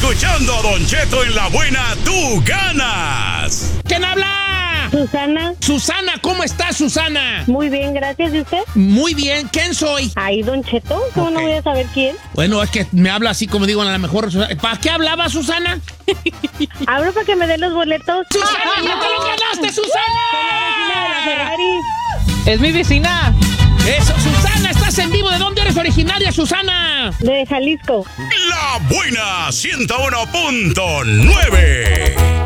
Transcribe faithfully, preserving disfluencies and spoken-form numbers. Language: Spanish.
escuchando a Don Cheto en La Buena, tú ganas. ¿Quién habla? Susana. Susana, ¿cómo estás, Susana? Muy bien, gracias. ¿Y usted? Muy bien, ¿quién soy? Ahí, Don Cheto. ¿Cómo Ok. no voy a saber quién? Bueno, es que me habla así como digo, a lo mejor. ¿Para qué hablaba, Susana? Hablo para que me den los boletos. ¡Susana, ya te lo ganaste, Susana! De la Ferrari. Es mi vecina. Eso, Susana, estás en vivo. ¿De dónde eres originaria, Susana? De Jalisco. La Buena ciento uno punto nueve.